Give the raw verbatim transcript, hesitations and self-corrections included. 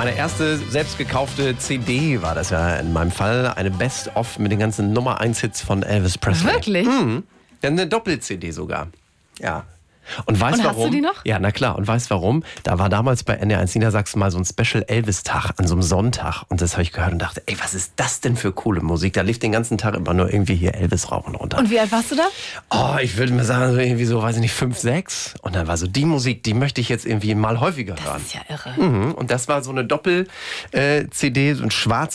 Meine erste selbst gekaufte C D war das ja in meinem Fall. Eine Best-of mit den ganzen Nummer eins Hits von Elvis Presley. Wirklich? Mhm. Eine Doppel-C D sogar. Ja. Und weißt Und warum? hast du die noch? Ja, na klar. Und weißt warum? Da war damals bei N D R eins Niedersachsen mal so ein Special Elvis-Tag an so einem Sonntag. Und das habe ich gehört und dachte, ey, was ist das denn für coole Musik? Da lief den ganzen Tag immer nur irgendwie hier Elvis rauchen runter. Und wie alt warst du da? Oh, ich würde mal sagen, so irgendwie so, weiß ich nicht, fünf, sechs. Und dann war so die Musik, die möchte ich jetzt irgendwie mal häufiger hören. Das ist ja irre. Mhm. Und das war so eine Doppel-C D, so ein schwarz